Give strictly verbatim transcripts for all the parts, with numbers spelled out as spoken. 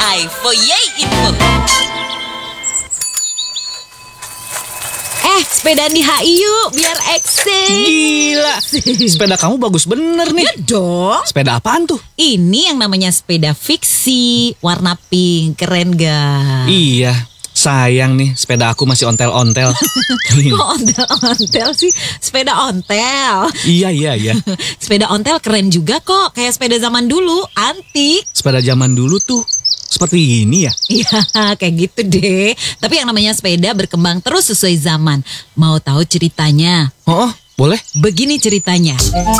I for Yay Info. Eh, sepedaan di H I yuk, biar eksis. Gila, sepeda kamu bagus bener nih. Ya dong. Sepeda apaan tuh? Ini yang namanya sepeda fiksi, warna pink, keren gak? Iya, sayang nih sepeda aku masih ontel-ontel. Kok ontel-ontel sih? Sepeda ontel. Iya, iya, iya. Sepeda ontel keren juga kok, kayak sepeda zaman dulu, antik. Sepeda zaman dulu tuh seperti ini ya? Iya, kayak gitu deh. Tapi yang namanya sepeda berkembang terus sesuai zaman. Mau tahu ceritanya? Oh, oh, boleh? Begini ceritanya.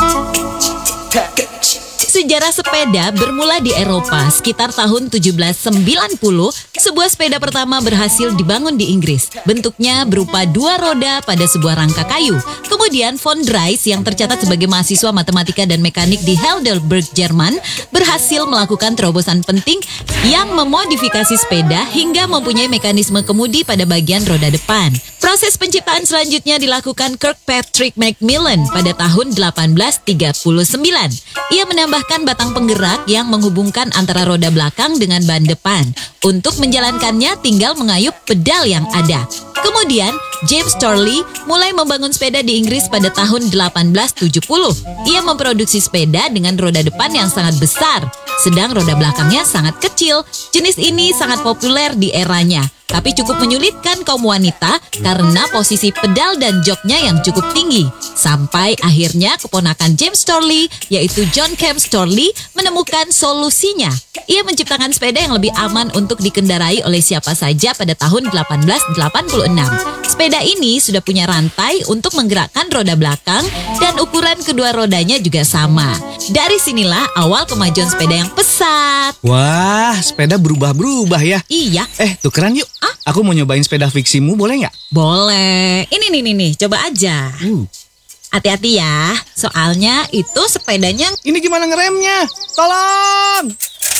Sejarah sepeda bermula di Eropa sekitar tahun tujuh belas sembilan puluh. Sebuah sepeda pertama berhasil dibangun di Inggris. Bentuknya berupa dua roda pada sebuah rangka kayu. Kemudian von Drais yang tercatat sebagai mahasiswa matematika dan mekanik di Heidelberg, Jerman, berhasil melakukan terobosan penting yang memodifikasi sepeda hingga mempunyai mekanisme kemudi pada bagian roda depan. Proses penciptaan selanjutnya dilakukan Kirkpatrick Macmillan pada tahun delapan belas tiga puluh sembilan. Ia menambahkan batang penggerak yang menghubungkan antara roda belakang dengan ban depan. Untuk menjalankannya tinggal mengayuh pedal yang ada. Kemudian, James Storley mulai membangun sepeda di Inggris pada tahun delapan belas tujuh puluh. Ia memproduksi sepeda dengan roda depan yang sangat besar, sedang roda belakangnya sangat kecil. Jenis ini sangat populer di eranya, tapi cukup menyulitkan kaum wanita karena posisi pedal dan joknya yang cukup tinggi. Sampai akhirnya keponakan James Storley, yaitu John Kemp Storley, menemukan solusinya. Ia menciptakan sepeda yang lebih aman untuk dikendarai oleh siapa saja pada tahun delapan belas delapan puluh enam. Sepeda ini sudah punya rantai untuk menggerakkan roda belakang dan ukuran kedua rodanya juga sama. Dari sinilah awal kemajuan sepeda yang pesat. Wah, sepeda berubah-berubah ya. Iya. Eh, tukeran yuk. Ah? Aku mau nyobain sepeda fiksimu, boleh nggak? Boleh. Ini nih nih nih, coba aja. Uh. Hati-hati ya, soalnya itu sepedanya Ini gimana ngeremnya? Tolong!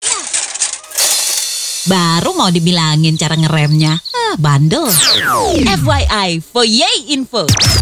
baru mau dibilangin cara ngeremnya. Ah, bandel. F Y I for Yay Info.